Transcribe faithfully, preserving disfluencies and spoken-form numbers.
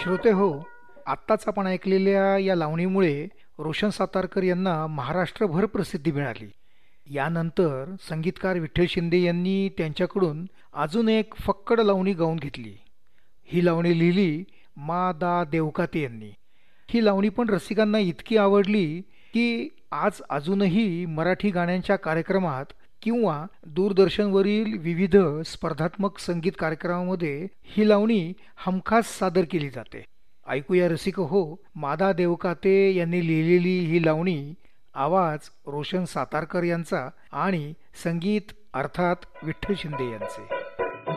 श्रोते हो, आत्ताच आपण ऐकलेल्या या लावणीमुळे रोशन सातारकर यांना महाराष्ट्रभर प्रसिद्धी मिळाली. यानंतर संगीतकार विठ्ठल शिंदे यांनी त्यांच्याकडून अजून एक फक्कड लावणी गाऊन घेतली. ही लावणी लिहिली मा दा देवकाते यांनी. ही लावणी पण रसिकांना इतकी आवडली की आज अजूनही मराठी गाण्यांच्या कार्यक्रमात किंवा दूरदर्शनवरील विविध स्पर्धात्मक संगीत कार्यक्रमामध्ये ही लावणी हमखास सादर केली जाते. ऐकूया रसिक हो, मादा देवकाते यांनी लिहिलेली ही लावणी. आवाज रोशन सातारकर यांचा आणि संगीत अर्थात विठ्ठल शिंदे यांचे.